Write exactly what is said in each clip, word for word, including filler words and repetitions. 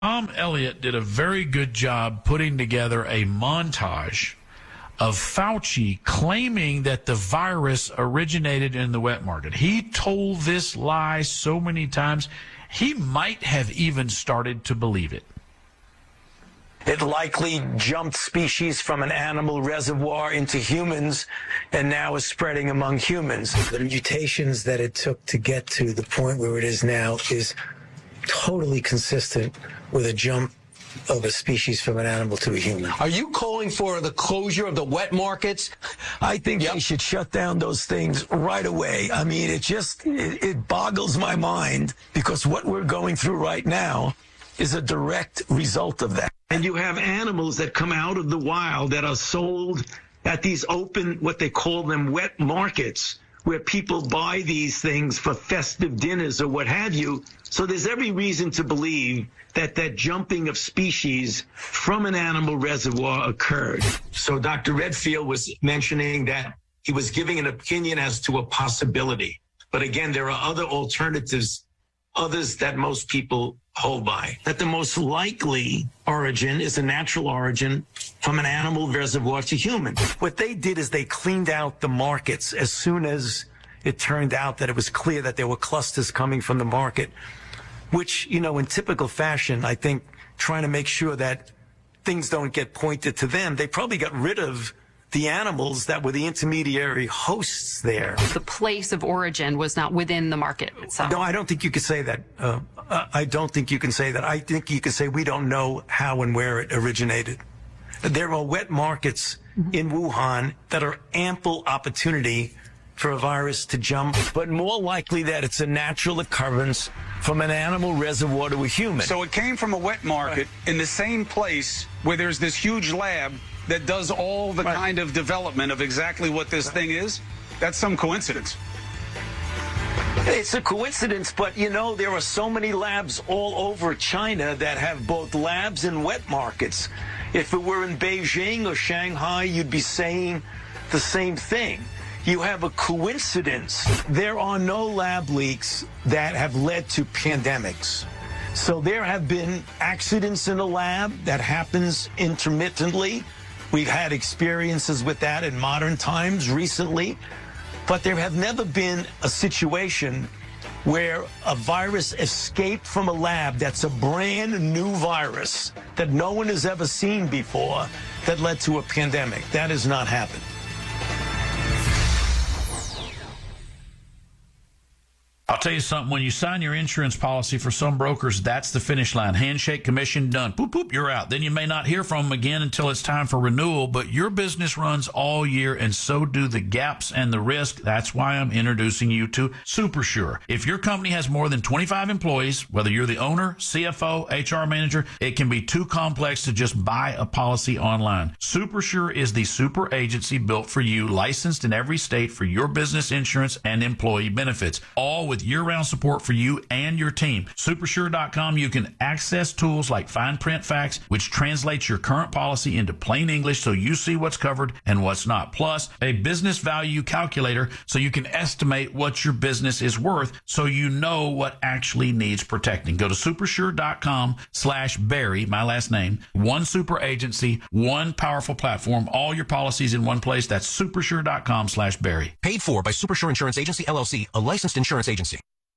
Tom Elliott did a very good job putting together a montage of Fauci claiming that the virus originated in the wet market. He told this lie so many times, he might have even started to believe it. It likely jumped species from an animal reservoir into humans and now is spreading among humans. The mutations that it took to get to the point where it is now is totally consistent with a jump of a species from an animal to a human. Are you calling for the closure of the wet markets? I think Yep. they should shut down those things right away. I mean, it just, it, it boggles my mind because what we're going through right now is a direct result of that. And you have animals that come out of the wild that are sold at these open, what they call them, wet markets, where people buy these things for festive dinners or what have you. So there's every reason to believe that that jumping of species from an animal reservoir occurred. So Doctor Redfield was mentioning that he was giving an opinion as to a possibility. But again, there are other alternatives, others that most people hold by. That the most likely origin is a natural origin from an animal reservoir to human. What they did is they cleaned out the markets as soon as it turned out that it was clear that there were clusters coming from the market, which, you know, in typical fashion, I think trying to make sure that things don't get pointed to them, they probably got rid of the animals that were the intermediary hosts there. The place of origin was not within the market itself. No, I don't think you could say that. Uh, I don't think you can say that. I think you can say we don't know how and where it originated. There are wet markets mm-hmm. in Wuhan that are ample opportunity for a virus to jump, but more likely that it's a natural occurrence from an animal reservoir to a human. So it came from a wet market right. in the same place where there's this huge lab that does all the right. kind of development of exactly what this right. thing is? That's some coincidence. It's a coincidence, but, you know, there are so many labs all over China that have both labs and wet markets. If it were in Beijing or Shanghai, you'd be saying the same thing. You have a coincidence. There are no lab leaks that have led to pandemics. So there have been accidents in a lab that happens intermittently. We've had experiences with that in modern times recently. But there have never been a situation where a virus escaped from a lab that's a brand new virus that no one has ever seen before that led to a pandemic. That has not happened. I'll tell you something, when you sign your insurance policy for some brokers, that's the finish line. Handshake, commission, done. Boop, boop, you're out. Then you may not hear from them again until it's time for renewal, but your business runs all year, and so do the gaps and the risk. That's why I'm introducing you to SuperSure. If your company has more than twenty-five employees, whether you're the owner, C F O, H R manager, it can be too complex to just buy a policy online. SuperSure is the super agency built for you, licensed in every state for your business insurance and employee benefits, all with year-round support for you and your team. Supersure dot com, you can access tools like Fine Print Facts, which translates your current policy into plain English so you see what's covered and what's not. Plus, a business value calculator so you can estimate what your business is worth so you know what actually needs protecting. Go to supersure dot com slash Barry, my last name. One super agency, one powerful platform, all your policies in one place. That's supersure dot com slash Barry. Paid for by Supersure Insurance Agency, L L C, a licensed insurance agency.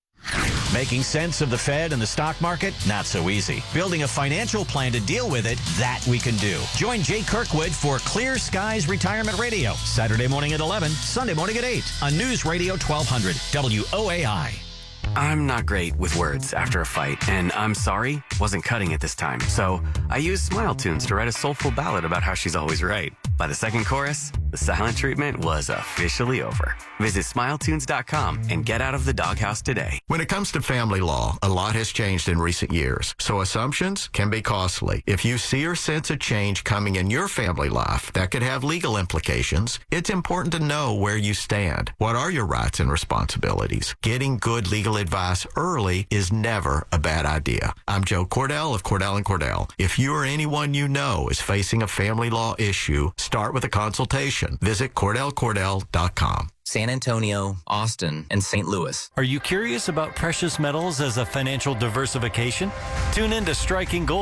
Making sense of the Fed and the stock market? Not so easy. Building a financial plan to deal with it? That we can do. Join Jay Kirkwood for Clear Skies Retirement Radio. Saturday morning at eleven, Sunday morning at eight on News Radio twelve hundred W O A I. I'm not great with words after a fight, and I'm sorry wasn't cutting it this time. So I used Smile Tunes to write a soulful ballad about how she's always right. By the second chorus, the silent treatment was officially over. Visit smile tunes dot com and get out of the doghouse today. When it comes to family law, a lot has changed in recent years, so assumptions can be costly. If you see or sense a change coming in your family life that could have legal implications, it's important to know where you stand. What are your rights and responsibilities? Getting good legal advice early is never a bad idea. I'm Joe Cordell of Cordell and Cordell. If you or anyone you know is facing a family law issue, start with a consultation. Visit cordell cordell dot com. San Antonio, Austin, and Saint Louis. Are you curious about precious metals as a financial diversification? Tune in to Striking Gold